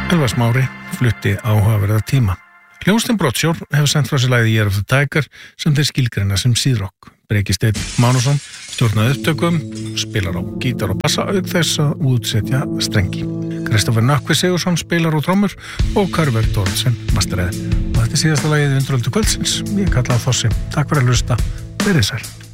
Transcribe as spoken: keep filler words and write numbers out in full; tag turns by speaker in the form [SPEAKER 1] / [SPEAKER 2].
[SPEAKER 1] Elvar Smári flutti áhugaverða tíma. Hljómsveitin Broadshore hefur sent frá sér lagið Year of the Tiger sem þeir skilgreina sem síðrock. Breki Steinn Mánusson stjórnaði upptökum, spilar á gítar og bassa auk þess að útsetja strengi. Kristoffer Nökkvi Sigursson spilar á trommur og Karver Dórdsen masteræði. Og þetta er síðasta lagið í Undraldu kvöldsins. Ég kalla það Þossi. Takk fyrir að hlusta. Verið sæl.